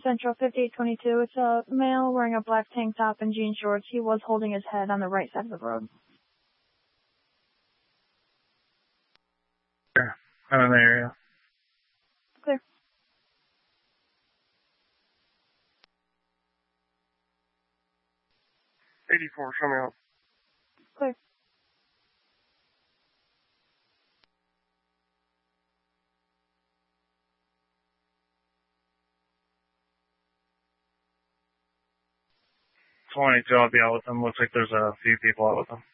Central 5822. It's a male wearing a black tank top and jean shorts. He was holding his head on the right side of the road. Sure. I'm in the area. Clear. Show me out. Clear. I'll be out with them. Looks like there's a few people out with them.